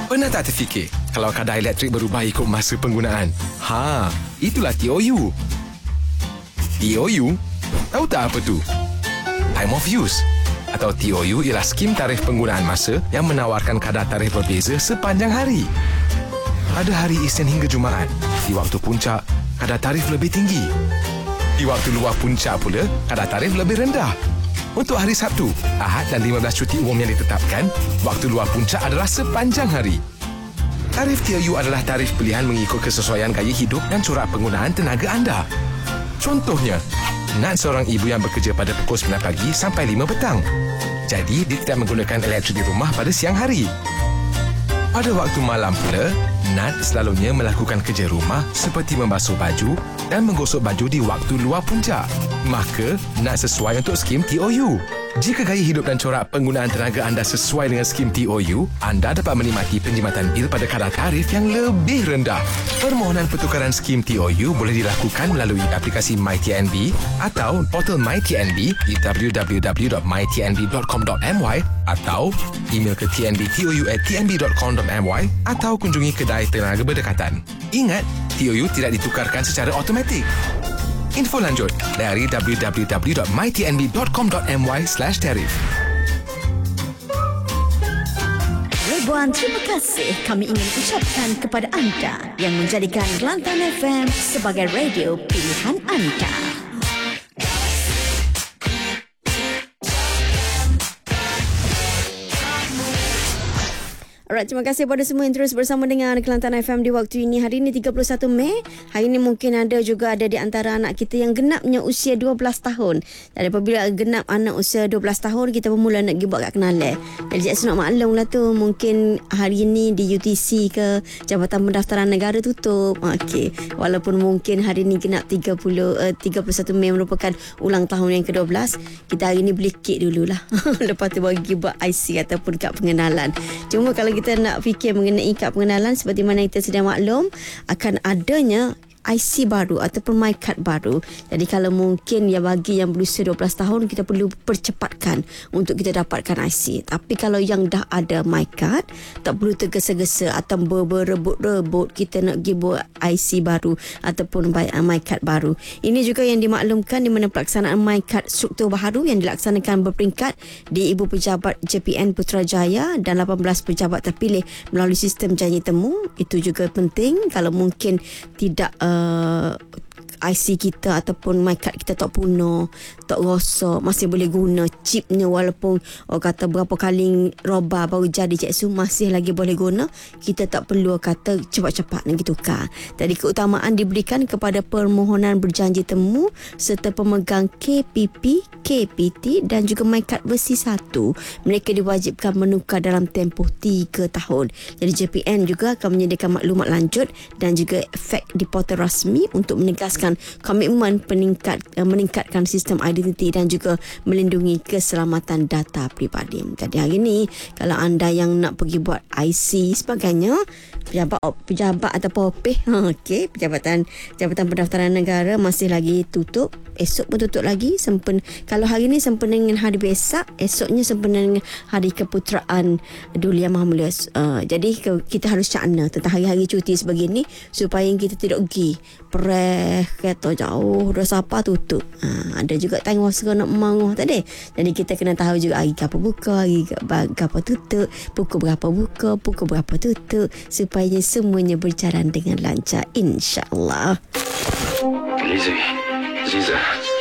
Pernah tak terfikir kalau kadar elektrik berubah ikut masa penggunaan? Itulah TOU. TOU? Tahu tak apa tu? Time of use. Atau TOU ialah skim tarif penggunaan masa yang menawarkan kadar tarif berbeza sepanjang hari. Pada hari Isnin hingga Jumaat, di waktu puncak, kadar tarif lebih tinggi. Di waktu luar puncak pula, kadar tarif lebih rendah. Untuk hari Sabtu, Ahad dan 15 cuti umum yang ditetapkan, waktu luar puncak adalah sepanjang hari. Tarif TOU adalah tarif pilihan mengikut kesesuaian gaya hidup dan corak penggunaan tenaga anda. Contohnya, Nat seorang ibu yang bekerja pada pukul 9 pagi sampai 5 petang. Jadi, dia tidak menggunakan elektrik di rumah pada siang hari. Pada waktu malam pula, Nat selalunya melakukan kerja rumah seperti membasuh baju dan menggosok baju di waktu luar puncak. Maka, Nat sesuai untuk skim TOU. Jika gaya hidup dan corak penggunaan tenaga anda sesuai dengan skim TOU, anda dapat menikmati penjimatan bil pada kadar tarif yang lebih rendah. Permohonan pertukaran skim TOU boleh dilakukan melalui aplikasi MyTNB atau portal MyTNB di www.mytnb.com.my atau email ke tnbtou@tnb.com.my atau kunjungi kedai tenaga berdekatan. Ingat, TOU tidak ditukarkan secara automatik. Info lanjut dari www.mytnb.com.my/tarif. Ribuan terima kasih kami ingin ucapkan kepada anda yang menjadikan Kelantan FM sebagai radio pilihan anda. Alright, terima kasih kepada semua yang terus bersama dengan Kelantan FM di waktu ini. Hari ini 31 Mei. Hari ini mungkin ada di antara anak kita yang genapnya usia 12 tahun. Dan apabila genap anak usia 12 tahun, kita pun mula nak pergi buat kat Kenalai. Jadi Cik nak maklum lah tu, mungkin hari ini di UTC ke Jabatan Pendaftaran Negara tutup. Okey. Walaupun mungkin hari ini genap 31 Mei merupakan ulang tahun yang ke-12, kita hari ini beli kek dululah. Lepas tu bagi buat IC ataupun kad pengenalan. Cuma kalau kita nak fikir mengenai kad pengenalan, seperti mana kita sedia maklum, akan adanya IC baru ataupun My Card baru. Jadi kalau mungkin ya bagi yang berusia 12 tahun, kita perlu percepatkan untuk kita dapatkan IC. Tapi kalau yang dah ada My Card, tak perlu tergesa-gesa atau berebut-rebut kita nak pergi buat IC baru ataupun My Card baru. Ini juga yang dimaklumkan di mana pelaksanaan My Card struktur baru yang dilaksanakan berperingkat di Ibu Pejabat JPN Putrajaya dan 18 pejabat terpilih melalui sistem janji temu. Itu juga penting. Kalau mungkin tidak IC kita ataupun My Card kita tak punah, tak rosak, masih boleh guna chipnya, walaupun kata berapa kali robah baru jadi Cik Su, masih lagi boleh guna. Kita tak perlu kata cepat-cepat nak tukar. Jadi keutamaan diberikan kepada permohonan berjanji temu serta pemegang KPP, KPT dan juga My Card versi 1. Mereka diwajibkan menukar dalam tempoh 3 tahun. Jadi JPN juga akan menyediakan maklumat lanjut dan juga efek di portal rasmi untuk menegaskan komitmen meningkatkan sistem identiti dan juga melindungi keselamatan data peribadi. Jadi hari ini kalau anda yang nak pergi buat IC sebagainya, pejabat atau POP, Jabatan Pendaftaran Negara masih lagi tutup. Esok pun tutup lagi. Kalau hari ni sempena dengan hari Wesak, esoknya sempena dengan hari keputeraan Duli Yang Maha Mulia. Jadi kita harus cakna tentang hari-hari cuti sebegini supaya kita tidak pergi kereta jauh dah siapa tutup. Ada juga tanggung seronok menganguh tadi. Jadi kita kena tahu juga hari apa buka, hari apa tutup, pukul berapa buka, pukul berapa tutup, supaya semuanya berjalan dengan lancar, insya-Allah. Liza,